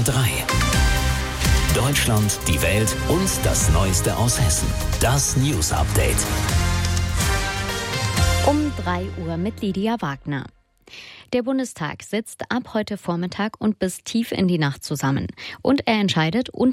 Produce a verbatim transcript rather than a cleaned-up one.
R drei. Deutschland, die Welt und das Neueste aus Hessen. Das News Update. Um drei Uhr mit Lydia Wagner. Der Bundestag sitzt ab heute Vormittag und bis tief in die Nacht zusammen. Und er entscheidet unter